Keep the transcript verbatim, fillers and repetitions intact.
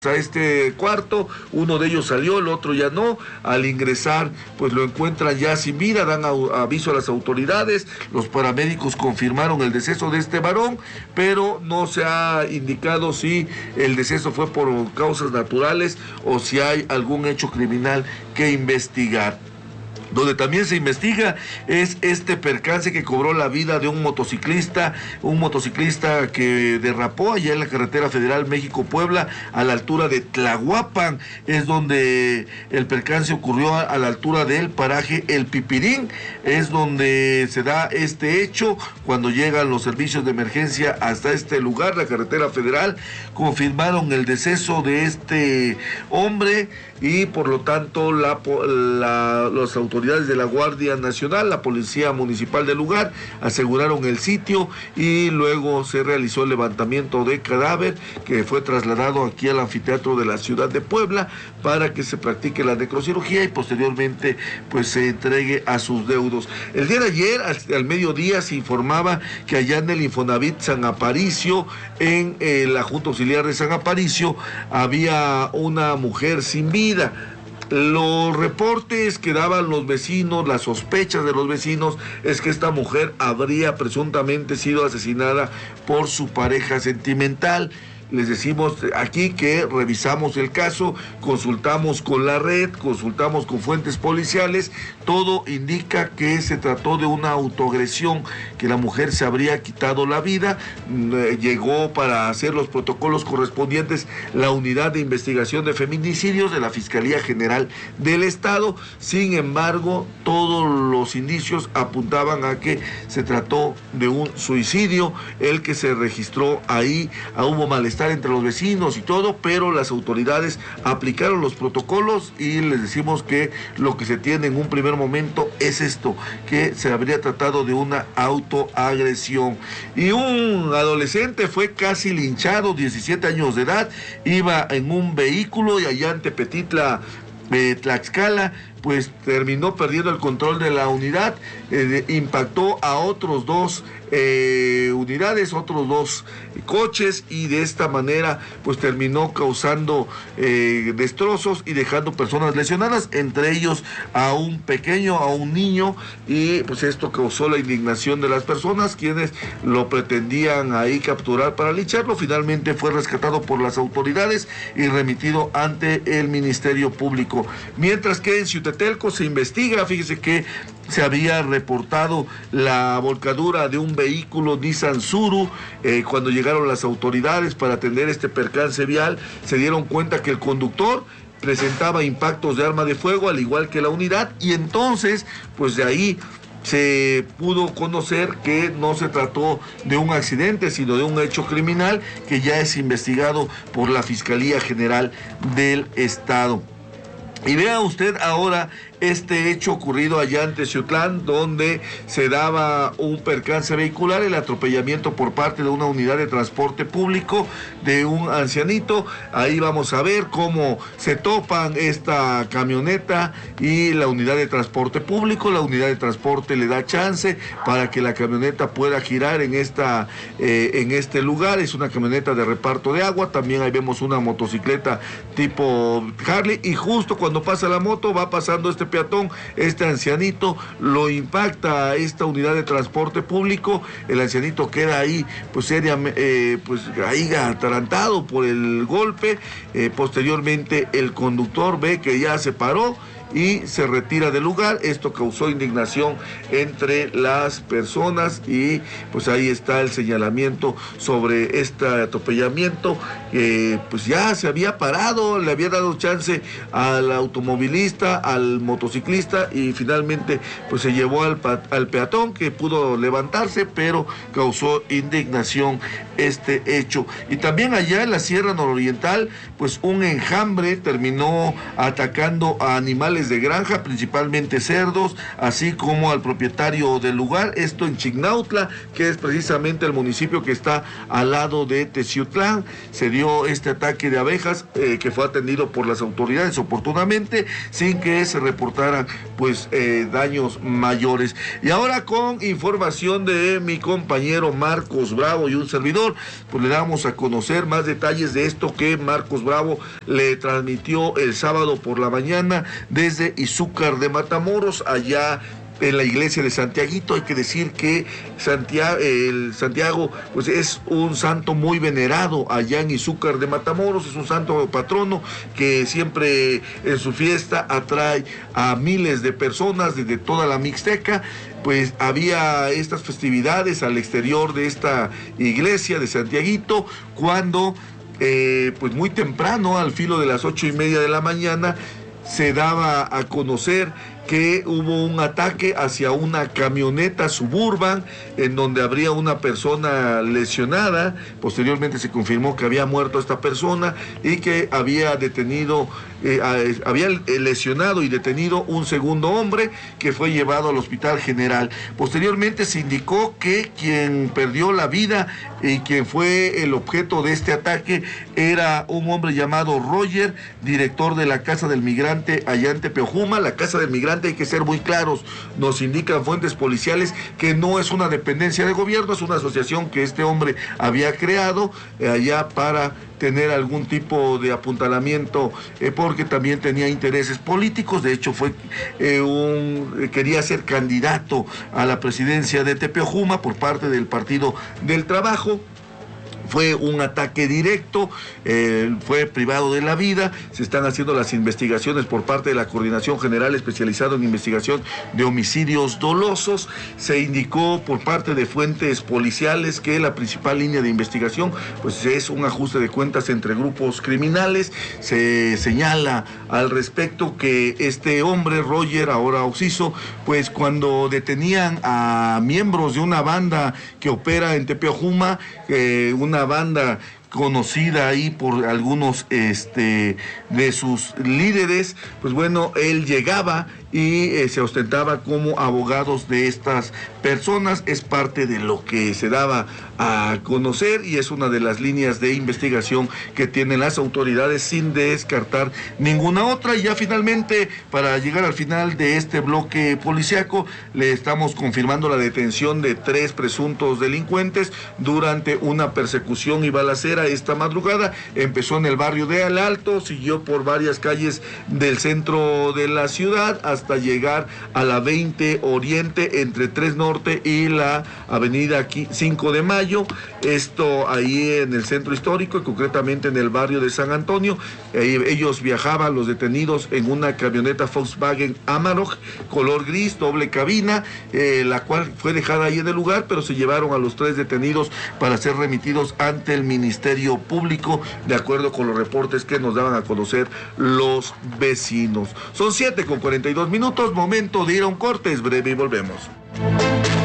a este cuarto, uno de ellos salió, el otro ya no. Al ingresar pues lo encuentran ya sin vida, dan aviso a las autoridades, los paramédicos confirmaron el deceso de este varón, pero no se ha indicado si el deceso fue por causas naturales o si hay algún hecho criminal que investigar. Donde también se investiga es este percance que cobró la vida de un motociclista, un motociclista que derrapó allá en la carretera federal México-Puebla a la altura de Tlahuapan. Es donde el percance ocurrió a, a la altura del paraje El Pipirín. Es donde se da este hecho. Cuando llegan los servicios de emergencia hasta este lugar, la carretera federal, confirmaron el deceso de este hombre y por lo tanto la, la, las autoridades de la Guardia Nacional, la Policía Municipal del lugar, aseguraron el sitio y luego se realizó el levantamiento de cadáver que fue trasladado aquí al anfiteatro de la ciudad de Puebla para que se practique la necrocirugía y posteriormente pues se entregue a sus deudos. El día de ayer, al, al mediodía, se informaba que allá en el Infonavit San Aparicio, en eh, la Junta Auxiliar de San Aparicio, había una mujer sin vida. Los reportes que daban los vecinos, las sospechas de los vecinos, es que esta mujer habría presuntamente sido asesinada por su pareja sentimental. Les decimos aquí que revisamos el caso, consultamos con la red, consultamos con fuentes policiales, todo indica que se trató de una autoagresión, que la mujer se habría quitado la vida. Llegó para hacer los protocolos correspondientes la unidad de investigación de feminicidios de la Fiscalía General del Estado. Sin embargo, todos los indicios apuntaban a que se trató de un suicidio, el que se registró ahí. Hubo malestar entre los vecinos y todo, pero las autoridades aplicaron los protocolos y les decimos que lo que se tiene en un primer momento es esto, que se habría tratado de una autoagresión. Y un adolescente fue casi linchado, diecisiete años de edad, iba en un vehículo y allá en Tepetitla, eh, Tlaxcala, pues terminó perdiendo el control de la unidad, eh, impactó a otros dos eh, unidades, otros dos coches y de esta manera pues terminó causando eh, destrozos y dejando personas lesionadas, entre ellos a un pequeño, a un niño, y pues esto causó la indignación de las personas quienes lo pretendían ahí capturar para lincharlo. Finalmente fue rescatado por las autoridades y remitido ante el Ministerio Público. Mientras que en Ciutetelco se investiga, fíjese que se había reportado la volcadura de un vehículo Nissan Tsuru. Eh, cuando llegaron las autoridades para atender este percance vial, se dieron cuenta que el conductor presentaba impactos de arma de fuego, al igual que la unidad, y entonces, pues de ahí se pudo conocer que no se trató de un accidente, sino de un hecho criminal que ya es investigado por la Fiscalía General del Estado. Y vea usted ahora este hecho ocurrido allá en Teciutlán, donde se daba un percance vehicular, el atropellamiento por parte de una unidad de transporte público de un ancianito. Ahí vamos a ver cómo se topan esta camioneta y la unidad de transporte público. La unidad de transporte le da chance para que la camioneta pueda girar en, esta, eh, en este lugar. Es una camioneta de reparto de agua. También ahí vemos una motocicleta tipo Harley y justo cuando pasa la moto va pasando este peatón, este ancianito, lo impacta a esta unidad de transporte público. El ancianito queda ahí pues seriamente, eh, pues ahí atarantado por el golpe. Eh, posteriormente el conductor ve que ya se paró y se retira del lugar. Esto causó indignación entre las personas y pues ahí está el señalamiento sobre este atropellamiento que eh, pues ya se había parado, le había dado chance al automovilista, al motociclista y finalmente pues se llevó al, al peatón que pudo levantarse, pero causó indignación este hecho. Y también allá en la Sierra Nororiental pues un enjambre terminó atacando a animales animales de granja, principalmente cerdos, así como al propietario del lugar, esto en Chignautla, que es precisamente el municipio que está al lado de Teciutlán. Se dio este ataque de abejas eh, que fue atendido por las autoridades oportunamente, sin que se reportaran pues eh, daños mayores. Y ahora, con información de mi compañero Marcos Bravo y un servidor, pues le damos a conocer más detalles de esto que Marcos Bravo le transmitió el sábado por la mañana desde Izúcar de Matamoros, allá en la iglesia de Santiaguito. Hay que decir que Santiago, el Santiago pues es un santo muy venerado allá en Izúcar de Matamoros, es un santo patrono que siempre en su fiesta atrae a miles de personas desde toda la Mixteca. Pues había estas festividades al exterior de esta iglesia de Santiaguito, cuando eh, pues muy temprano, al filo de las ocho y media de la mañana, se daba a conocer que hubo un ataque hacia una camioneta Suburban en donde habría una persona lesionada. Posteriormente se confirmó que había muerto esta persona y que había detenido, eh, había lesionado y detenido un segundo hombre, que fue llevado al Hospital General. Posteriormente se indicó que quien perdió la vida y quien fue el objeto de este ataque era un hombre llamado Roger, director de la Casa del Migrante allá en Tepeojuma. La Casa del Migrante, hay que ser muy claros, nos indican fuentes policiales que no es una dependencia de gobierno, es una asociación que este hombre había creado eh, allá para tener algún tipo de apuntalamiento, eh, porque también tenía intereses políticos. De hecho, fue eh, un quería ser candidato a la presidencia de Tepeojuma por parte del Partido del Trabajo. Fue un ataque directo, eh, fue privado de la vida. Se están haciendo las investigaciones por parte de la Coordinación General Especializada en Investigación de Homicidios Dolosos. Se indicó por parte de fuentes policiales que la principal línea de investigación pues es un ajuste de cuentas entre grupos criminales. Se señala al respecto que este hombre, Roger, ahora occiso, pues cuando detenían a miembros de una banda que opera en Tepeojuma, eh, una banda conocida ahí por algunos este, de sus líderes, pues bueno, él llegaba y eh, se ostentaba como abogados de estas personas. Es parte de lo que se daba a conocer y es una de las líneas de investigación que tienen las autoridades, sin descartar ninguna otra. Y ya finalmente, para llegar al final de este bloque policiaco, le estamos confirmando la detención de tres presuntos delincuentes durante una persecución y balacera esta madrugada. Empezó en el barrio de El Alto, siguió por varias calles del centro de la ciudad hasta llegar a la veinte Oriente, entre tres Norte y la avenida cinco de Mayo. Esto ahí en el centro histórico y concretamente en el barrio de San Antonio. Eh, ellos viajaban, los detenidos, en una camioneta Volkswagen Amarok color gris, doble cabina, eh, la cual fue dejada ahí en el lugar, pero se llevaron a los tres detenidos para ser remitidos ante el Ministerio Público, de acuerdo con los reportes que nos daban a conocer los vecinos. Son siete con cuarenta y dos minutos, momento de ir a un corte, es breve y volvemos.